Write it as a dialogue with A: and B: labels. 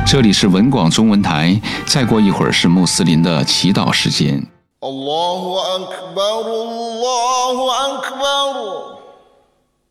A: 这里是文广中文台，再过一会儿是穆斯林的祈祷时间。
B: Allahu Akbar, Allahu Akbar